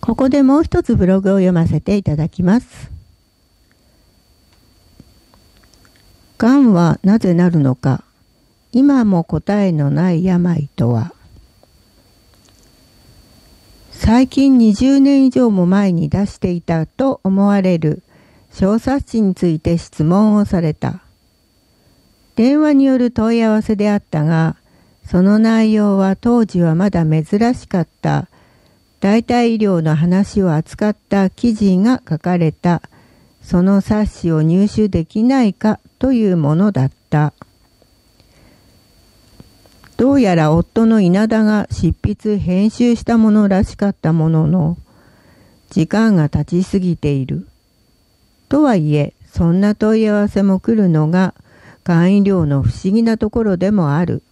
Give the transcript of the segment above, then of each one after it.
ここでもう一つブログを読ませていただきます。がんはなぜなるのか、今も答えのない病とは。最近20年以上も前に出していたと思われる小冊子について質問をされた。電話による問い合わせであったが、その内容は当時はまだ珍しかった代替医療の話を扱った記事が書かれたその冊子を入手できないかというものだった。どうやら夫の稲田が執筆編集したものらしかったものの、時間が経ち過ぎている。とはいえ、そんな問い合わせも来るのががん医療の不思議なところでもある。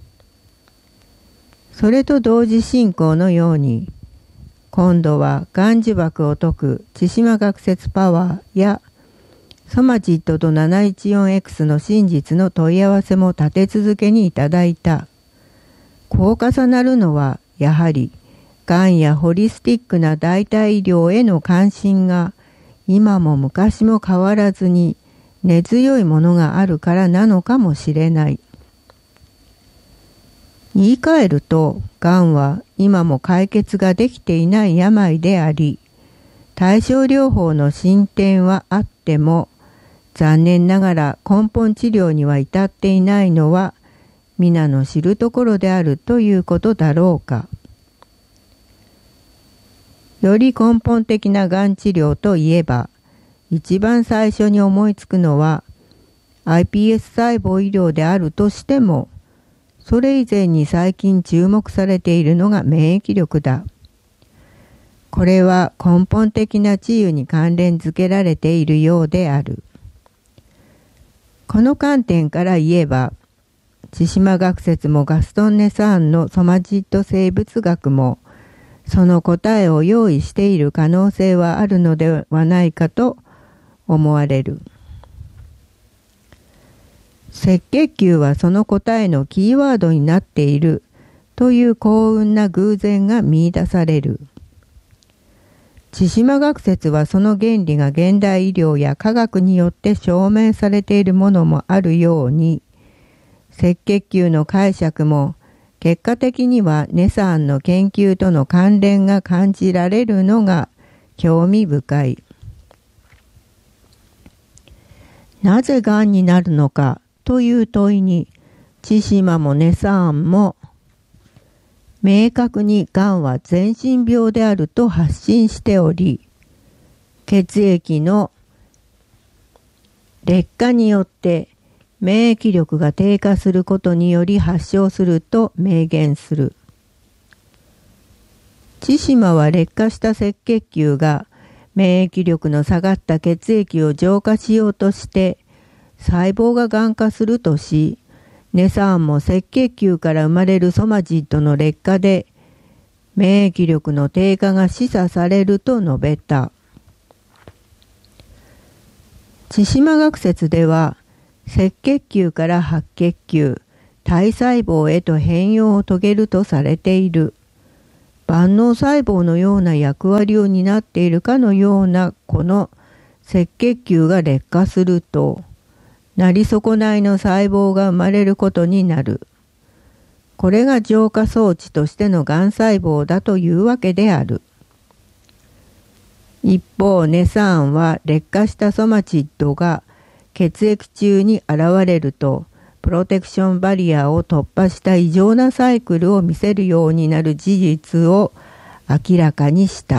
それと同時進行のように、今度はがん呪縛を解く千島学説パワーやソマジットと 714X の真実の問い合わせも立て続けにいただいた。こう重なるのはやはりがんやホリスティックな代替医療への関心が今も昔も変わらずに根強いものがあるからなのかもしれない。言い換えると、がんは今も解決ができていない病であり、対症療法の進展はあっても、残念ながら根本治療には至っていないのは、皆の知るところであるということだろうか。より根本的ながん治療といえば、一番最初に思いつくのは、iPS 細胞医療であるとしても、それ以前に最近注目されているのが免疫力だ。これは根本的な治癒に関連づけられているようである。この観点から言えば、千島学説もガストン・ネサーンのソマジット生物学も、その答えを用意している可能性はあるのではないかと思われる。赤血球はその答えのキーワードになっているという幸運な偶然が見出される。千島学説はその原理が現代医療や科学によって証明されているものもあるように、赤血球の解釈も結果的にはネサーンの研究との関連が感じられるのが興味深い。なぜがんになるのかという問いに、千島もネサーンも明確にがんは全身病であると発信しており、血液の劣化によって免疫力が低下することにより発症すると明言する。千島は劣化した赤血球が免疫力の下がった血液を浄化しようとして細胞ががん化するとし、ネサーンも赤血球から生まれるソマジットの劣化で免疫力の低下が示唆されると述べた。千島学説では赤血球から白血球、体細胞へと変容を遂げるとされている。万能細胞のような役割を担っているかのようなこの赤血球が劣化すると、なり損ないの細胞が生まれることになる。これが浄化装置としてのがん細胞だというわけである。一方、ネサーンは劣化したソマチッドが血液中に現れると、プロテクションバリアを突破した異常なサイクルを見せるようになる事実を明らかにした。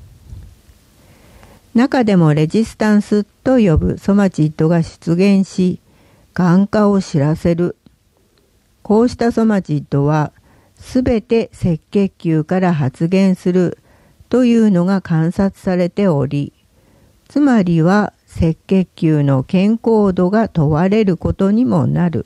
中でもレジスタンスと呼ぶソマチッドが出現し、がん化を知らせる。こうしたソマチッドは、すべて赤血球から発現するというのが観察されており、つまりは赤血球の健康度が問われることにもなる。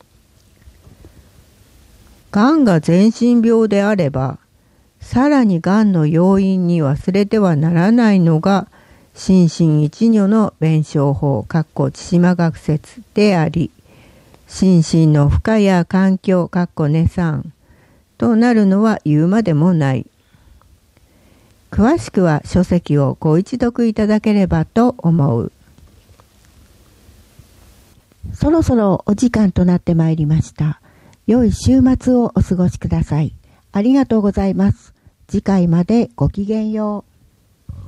がんが全身病であれば、さらにがんの要因に忘れてはならないのが、心身一如の弁証法千島学説であり、心身の負荷や環境ネサーンとなるのは言うまでもない。 詳しくは書籍をご一読いただければと思う。そろそろお時間となってまいりました。良い週末をお過ごしください。ありがとうございます。次回までごきげんよう。